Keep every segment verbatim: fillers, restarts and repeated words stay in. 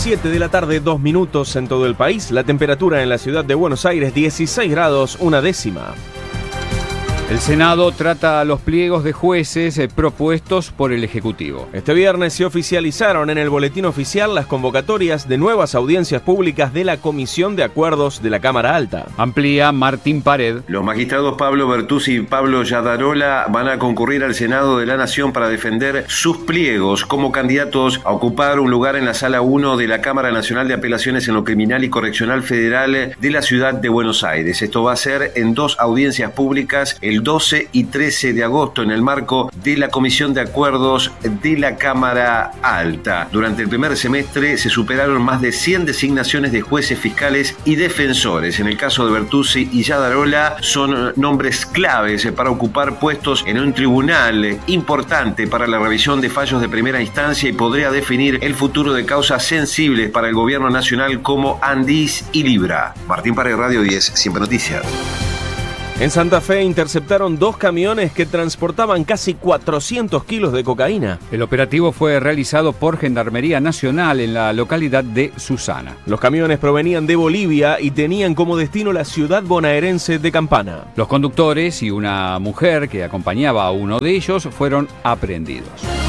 siete de la tarde, dos minutos en todo el país. La temperatura en la ciudad de Buenos Aires, dieciséis grados, una décima. El Senado trata los pliegos de jueces eh, propuestos por el Ejecutivo. Este viernes se oficializaron en el boletín oficial las convocatorias de nuevas audiencias públicas de la Comisión de Acuerdos de la Cámara Alta. Amplía Martín Pared. Los magistrados Pablo Bertuzzi y Pablo Yadarola van a concurrir al Senado de la Nación para defender sus pliegos como candidatos a ocupar un lugar en la Sala uno de la Cámara Nacional de Apelaciones en lo Criminal y Correccional Federal de la Ciudad de Buenos Aires. Esto va a ser en dos audiencias públicas, el doce y trece de agosto, en el marco de la Comisión de Acuerdos de la Cámara Alta. Durante el primer semestre se superaron más de cien designaciones de jueces, fiscales y defensores. En el caso de Bertuzzi y Yadarola son nombres claves para ocupar puestos en un tribunal importante para la revisión de fallos de primera instancia y podría definir el futuro de causas sensibles para el gobierno nacional como Andis y Libra. Martín Pared, Radio diez, Siempre Noticias. En Santa Fe interceptaron dos camiones que transportaban casi cuatrocientos kilos de cocaína. El operativo fue realizado por Gendarmería Nacional en la localidad de Susana. Los camiones provenían de Bolivia y tenían como destino la ciudad bonaerense de Campana. Los conductores y una mujer que acompañaba a uno de ellos fueron aprehendidos.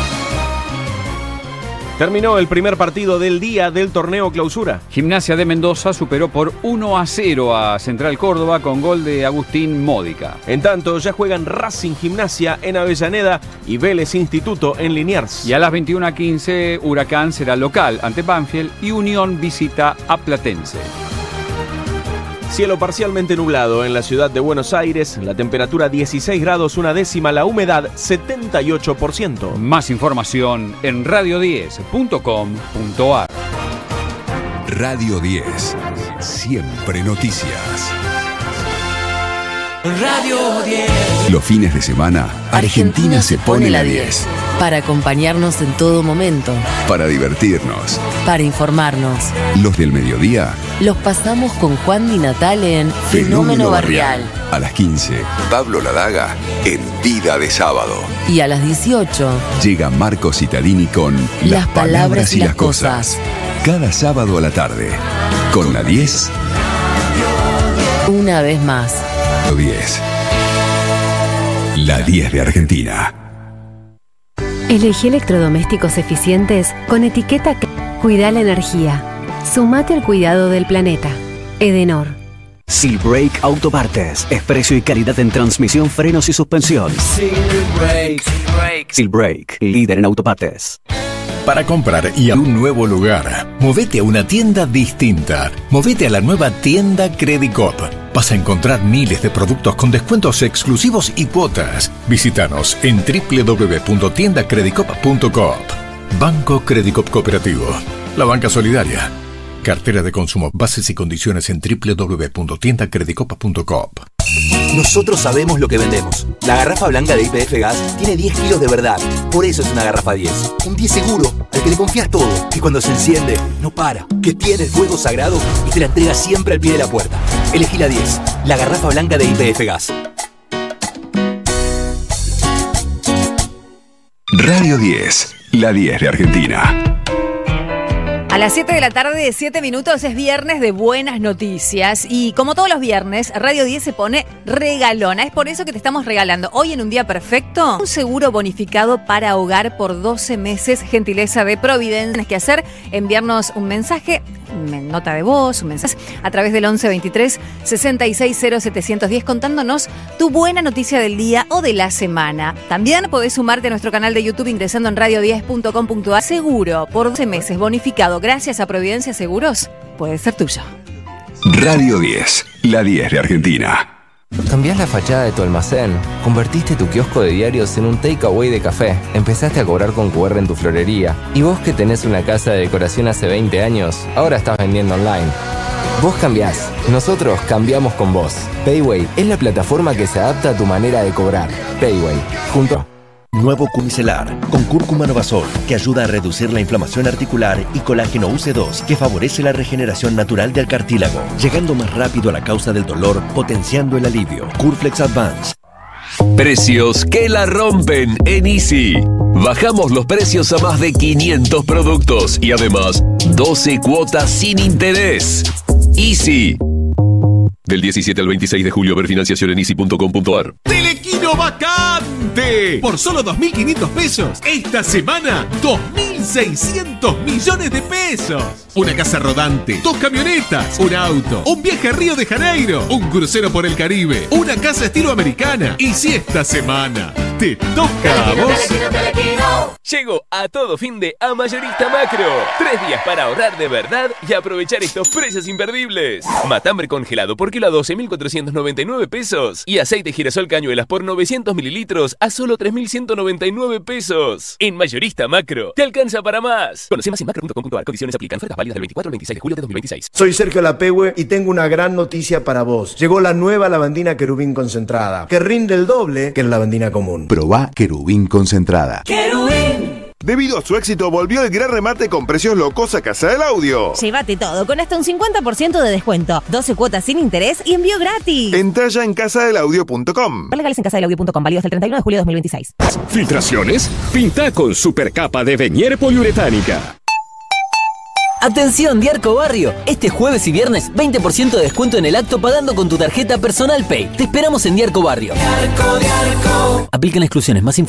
Terminó el primer partido del día del torneo Clausura. Gimnasia de Mendoza superó por uno a cero a Central Córdoba con gol de Agustín Módica. En tanto, ya juegan Racing Gimnasia en Avellaneda y Vélez Instituto en Liniers. Y a las veintiuna a quince, Huracán será local ante Banfield y Unión visita a Platense. Cielo parcialmente nublado en la ciudad de Buenos Aires, la temperatura dieciséis grados, una décima, la humedad setenta y ocho por ciento. Más información en radio diez punto com punto a r. Radio diez, siempre noticias. Radio diez. Los fines de semana, Argentina, Argentina se pone la diez. Para acompañarnos en todo momento. Para divertirnos. Para informarnos. Los del mediodía los pasamos con Juan Di Natale en Fenómeno, Fenómeno Barrial. Barrial. A las quince, Pablo Ladaga en Vida de Sábado. Y a las dieciocho, llega Marco Cittadini con Las, las palabras, palabras y las cosas. cosas. Cada sábado a la tarde. Con la diez. Una vez más. diez. La diez de Argentina. Elegí electrodomésticos eficientes con etiqueta que cuida la energía. Sumate al cuidado del planeta. Edenor. Silbrake Autopartes. Es precio y calidad en transmisión, frenos y suspensión. Silbrake. Silbrake, líder en autopartes. Para comprar y a un nuevo lugar, movete a una tienda distinta. Movete a la nueva tienda Credicop. Vas a encontrar miles de productos con descuentos exclusivos y cuotas. Visítanos en doble u doble u doble u punto tienda credicop punto coop. Banco Credicop Cooperativo. La banca solidaria. Cartera de consumo. Bases y condiciones en doble u doble u doble u punto tienda credicop punto coop. Nosotros sabemos lo que vendemos. La garrafa blanca de Y P F Gas tiene diez kilos de verdad. Por eso es una garrafa diez. Un diez seguro, al que le confías todo. Que cuando se enciende, no para. Que tiene el fuego sagrado y te la entrega siempre al pie de la puerta. Elegí la diez. La garrafa blanca de Y P F Gas. Radio diez. La diez de Argentina. A las siete de la tarde, siete minutos, es viernes de buenas noticias. Y como todos los viernes, Radio diez se pone regalona. Es por eso que te estamos regalando hoy, en un día perfecto, un seguro bonificado para hogar por doce meses, gentileza de Providencia. Tienes que hacer, enviarnos un mensaje, una nota de voz, un mensaje, a través del once veintitrés sesenta y seis cero setecientos diez, contándonos tu buena noticia del día o de la semana. También podés sumarte a nuestro canal de YouTube ingresando en radio diez punto com punto a r. Seguro por doce meses bonificado gracias a Providencia Seguros puede ser tuyo. Radio diez, la diez de Argentina. Cambiás la fachada de tu almacén, convertiste tu kiosco de diarios en un takeaway de café, empezaste a cobrar con cu erre en tu florería. Y vos que tenés una casa de decoración hace veinte años, ahora estás vendiendo online. Vos cambiás, nosotros cambiamos con vos. Payway es la plataforma que se adapta a tu manera de cobrar. Payway, junto. Nuevo Cumicelar, con cúrcuma Novasol, que ayuda a reducir la inflamación articular, y colágeno U C dos, que favorece la regeneración natural del cartílago, llegando más rápido a la causa del dolor, potenciando el alivio. Curflex Advance. Precios que la rompen en Easy. Bajamos los precios a más de quinientos productos y además doce cuotas sin interés. Easy. Del diecisiete al veintiséis de julio, ver financiación en easy punto com punto ar. ¡Telequino vacante! Por solo dos mil quinientos pesos. Esta semana, dos mil seiscientos millones de pesos. Una casa rodante, dos camionetas, un auto, un viaje a Río de Janeiro, un crucero por el Caribe, una casa estilo americana. Y si esta semana te toca a vos... Llegó a todo fin de a Mayorista Macro. Tres días para ahorrar de verdad y aprovechar estos precios imperdibles. Matambre congelado por kilo a doce mil cuatrocientos noventa y nueve pesos. Y aceite girasol cañuelas por novecientos mililitros a solo tres mil ciento noventa y nueve pesos. En Mayorista Macro, te alcanza para más. Conoce más en macro punto com punto ar. Condiciones aplican. Ofertas válidas del veinticuatro al veintiséis de julio de dos mil veintiséis. Soy Sergio Lapehue y tengo una gran noticia para vos. Llegó la nueva lavandina Querubín concentrada, que rinde el doble que la lavandina común. Probá Querubín concentrada. ¡Querubín! Debido a su éxito, volvió el gran remate con precios locos a Casa del Audio. Llévate todo con hasta un cincuenta por ciento de descuento, doce cuotas sin interés y envío gratis. Entra ya en casa del audio punto com. Legales en casa del audio punto com, válido hasta el treinta y uno de julio de dos mil veintiséis. ¿Filtraciones? Pinta con supercapa de Venier poliuretánica. Atención Diarco Barrio, este jueves y viernes veinte por ciento de descuento en el acto pagando con tu tarjeta Personal Pay. Te esperamos en Diarco Barrio. Diarco, Diarco. Aplican exclusiones, más información